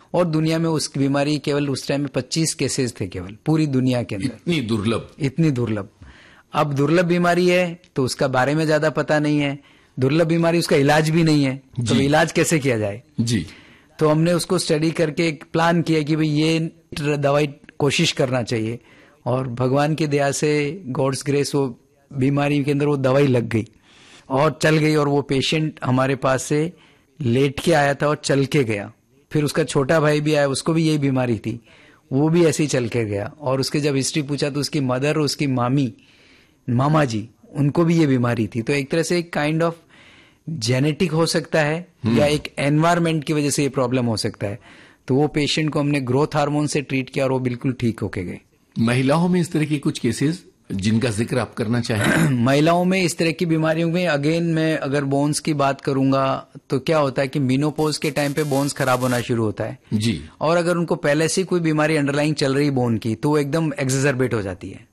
और दुनिया में उस बीमारी केवल उस टाइम में 25 केसेस थे केवल पूरी दुनिया के अंदर। इतनी दुर्लभ। अब दुर्लभ बीमारी है तो उसका बारे में ज्यादा पता नहीं है, दुर्लभ बीमारी उसका इलाज भी नहीं है, तो इलाज कैसे किया जाए जी। तो हमने उसको स्टडी करके एक प्लान किया कि भाई ये दवाई कोशिश करना चाहिए, और भगवान की दया से गॉड्स ग्रेस वो बीमारी के अंदर वो दवाई लग गई और चल गई, और वो पेशेंट हमारे पास से लेट के आया था और चल के गया। फिर उसका छोटा भाई भी आया, उसको भी यही बीमारी थी, वो भी ऐसे ही चल के गया। और उसके जब हिस्ट्री पूछा तो उसकी मदर और उसकी मामा जी उनको भी ये बीमारी थी। तो एक तरह से एक काइंड ऑफ जेनेटिक हो सकता है या एक एनवायरमेंट की वजह से ये प्रॉब्लम हो सकता है। तो वो पेशेंट को हमने ग्रोथ हार्मोन से ट्रीट किया और वो बिल्कुल ठीक होके गए। महिलाओं में इस तरह के कुछ केसेस जिनका जिक्र आप करना चाहें? महिलाओं में इस तरह की बीमारियों में अगेन मैं अगर बोन्स की बात करूंगा तो क्या होता है कि मीनोपोज के टाइम पे बोन्स खराब होना शुरू होता है जी। और अगर उनको पहले से कोई बीमारी अंडरलाइंग चल रही बोन की तो वो एकदम एक्सेजरबेट हो जाती है।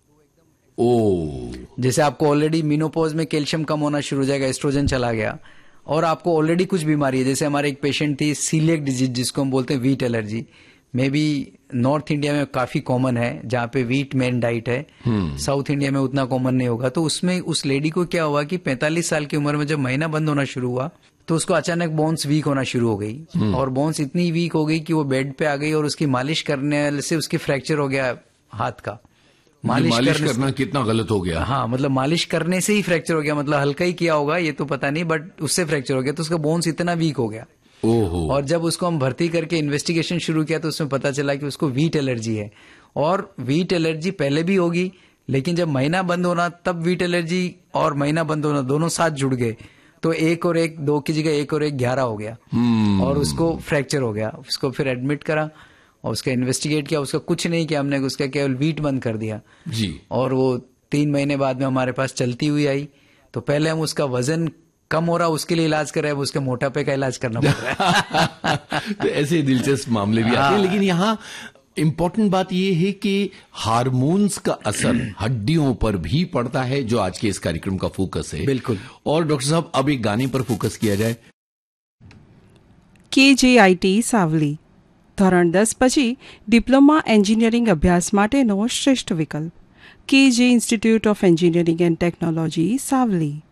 जैसे आपको ऑलरेडी मीनोपोज में कैल्शियम कम होना शुरू हो जाएगा, एस्ट्रोजन चला गया, और आपको ऑलरेडी कुछ बीमारी है। जैसे हमारे एक पेशेंट थी सीलिएक डिजीज जिसको हम बोलते हैं wheat allergy, may be north India में काफी कॉमन है जहाँ पे व्हीट मेन डाइट है, साउथ इंडिया में उतना कॉमन नहीं होगा। तो उसमें उस लेडी को क्या हुआ कि 45 साल की उम्र में जब महीना बंद होना शुरू हुआ तो उसको अचानक बोन्स वीक होना शुरू हो गई, और बोन्स इतनी वीक हो गई कि वो बेड पे आ गई, और उसकी मालिश करने से उसकी फ्रैक्चर हो गया हाथ का। मालिश करना कितना गलत हो गया। हाँ, मतलब मालिश करने से ही फ्रैक्चर हो गया, मतलब हल्का ही किया होगा ये तो पता नहीं, बट उससे फ्रैक्चर हो गया। तो उसका बोन्स इतना वीक हो गया। और जब उसको हम भर्ती करके इन्वेस्टिगेशन शुरू किया तो उसमें पता चला कि उसको व्हीट एलर्जी है। और व्हीट एलर्जी पहले भी होगी, लेकिन जब महीना बंद होना तब व्हीट एलर्जी और महीना बंद होना दोनों साथ जुड़ गए, तो 1 और 1 2 की जगह 1 और 1 11 हो गया, और उसको फ्रैक्चर हो गया। उसको फिर एडमिट करा और उसका इन्वेस्टिगेट किया, उसका कुछ नहीं किया हमने, उसका केवल व्हीट बंद कर दिया जी। और वो 3 महीने बाद में हमारे पास चलती हुई आई। तो पहले हम उसका वजन कम हो रहा उसके लिए इलाज कर रहे हैं, उसके मोटापे का इलाज करना पड़ रहा है। तो ऐसे दिलचस्प मामले भी आते हैं। लेकिन यहाँ इम्पोर्टेंट बात यह है कि हार्मोन्स का असर हड्डियों पर भी पड़ता है, जो आज के इस कार्यक्रम का फोकस है। बिल्कुल। और डॉक्टर साहब अब एक गाने पर फोकस किया जाए। KJIT સાવલી ધોરણ 10 પછી ડિપ્લોમા એન્જિનિયરિંગ અભ્યાસ માટેનો શ્રેષ્ઠ વિકલ્પ KJ institute of engineering and technology Savli.